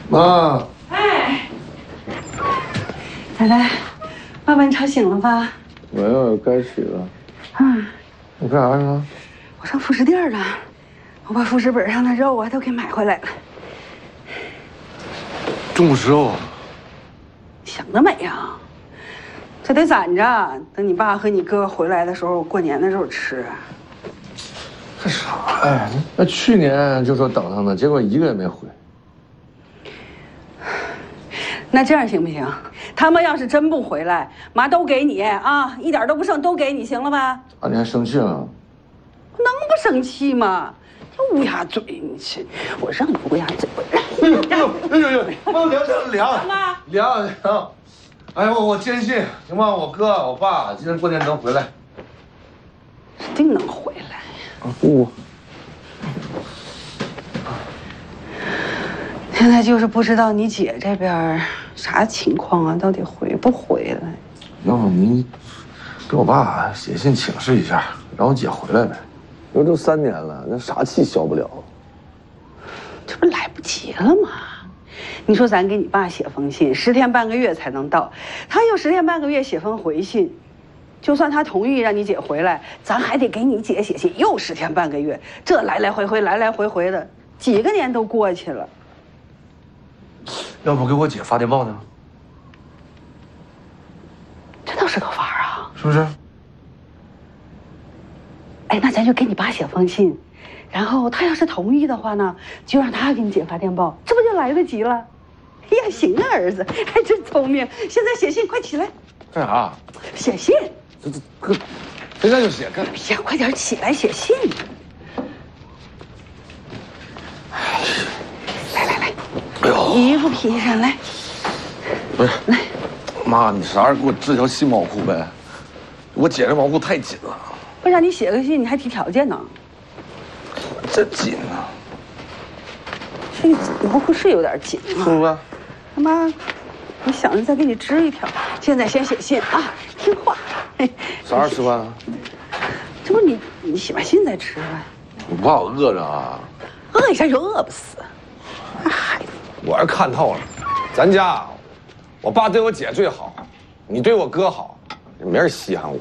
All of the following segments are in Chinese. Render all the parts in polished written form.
妈， 哎，奶奶，妈把你吵醒了吧？ 没有，该起了。你干啥去了？ 我上副食店了，我把副食本上的肉啊都给买回来了。 中午时候啊？ 想得美呀！这得攒着，等你爸和你哥回来的时候，过年的时候吃。 干啥呀？那去年就说等他呢，结果一个也没回。 那这样行不行？他们要是真不回来，妈都给你啊，一点都不剩，都给你，行了吧？ 啊，你还生气了？ 能不生气吗？这乌鸦嘴，你这我让你乌鸦嘴！ 哎呦！妈凉！ 妈， 凉！哎呀，我坚信，行吧？我哥我爸今年过年能回来， 一定能回来。 啊不。 现在就是不知道你姐这边啥情况啊，到底回不回来？ 要不你给我爸写信请示一下，让我姐回来呗。因为都3年了，那啥气消不了。 这不来不及了吗？你说咱给你爸写封信，10天半个月才能到，他又10天半个月写封回信，就算他同意让你姐回来，咱还得给你姐写信，又10天半个月，这来来回回的，几个年都过去了。 要不给我姐发电报呢？ 这倒是个法儿啊， 是不是？ 哎，那咱就给你爸写封信，然后他要是同意的话呢，就让他给你姐发电报，这不就来得及了？哎呀，行啊，儿子，还真聪明。现在写信，快起来！ 干啥？ 写信。 哥，现在就写干？ 哎呀，快点起来写信！来， 哎呦， 衣服披上来。 不是， 来， 妈，你啥时候给我织条新毛裤呗？我姐这毛裤太紧了。 不让你写个信，你还提条件呢？ 这紧啊！ 这毛裤是有点紧啊。 是不是？ 妈，你想着再给你织一条。现在先写信啊，听话。 啥时候吃饭啊？ 这不你写完信再吃呗。 你不怕我饿着啊？ 饿一下就饿不死。孩子， 我是看透了，咱家我爸对我姐最好，你对我哥好，没人稀罕我。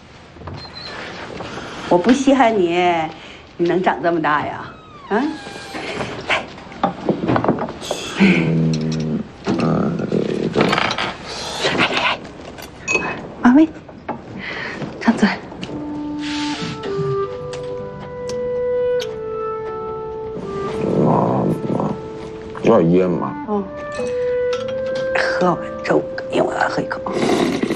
我不稀罕你，你能长这么大呀？啊？来，妈喂，张嘴。 妈，有点噎嘛。 喝完粥，一会儿喝一口。